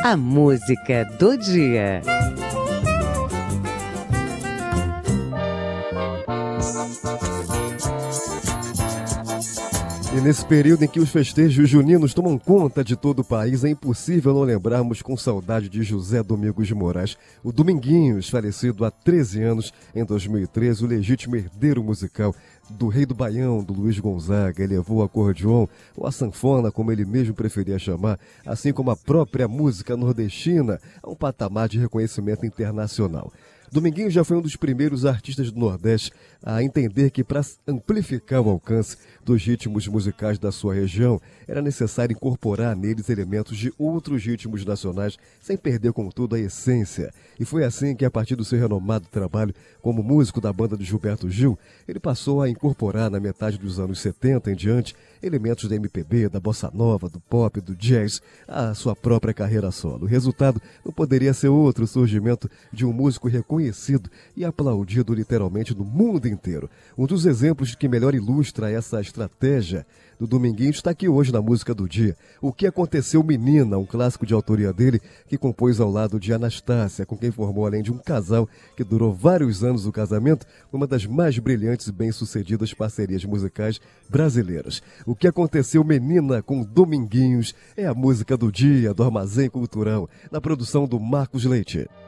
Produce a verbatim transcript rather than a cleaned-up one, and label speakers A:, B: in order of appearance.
A: A música do dia.
B: E nesse período em que os festejos juninos tomam conta de todo o país, é impossível não lembrarmos com saudade de José Domingos de Moraes, o Dominguinhos, falecido há treze anos, em dois mil e treze, o legítimo herdeiro musical do Rei do Baião, do Luiz Gonzaga. Ele levou o acordeon, ou a sanfona, como ele mesmo preferia chamar, assim como a própria música nordestina, a um patamar de reconhecimento internacional. Dominguinhos já foi um dos primeiros artistas do Nordeste a entender que, para amplificar o alcance dos ritmos musicais da sua região, era necessário incorporar neles elementos de outros ritmos nacionais, sem perder, contudo, a essência. E foi assim que, a partir do seu renomado trabalho como músico da banda de Gilberto Gil, ele passou a incorporar, na metade dos anos setenta em diante, elementos da M P B, da bossa nova, do pop, do jazz, à sua própria carreira solo. O resultado não poderia ser outro: o surgimento de um músico reconhecido e aplaudido literalmente no mundo inteiro. Um dos exemplos que melhor ilustra essa estratégia do Dominguinhos está aqui hoje na música do dia. O Que Aconteceu Menina, um clássico de autoria dele, que compôs ao lado de Anastácia, com quem formou, além de um casal que durou vários anos o casamento, uma das mais brilhantes e bem-sucedidas parcerias musicais brasileiras. O Que Aconteceu Menina, com Dominguinhos, é a música do dia do Armazém Cultural, na produção do Marcos Leite.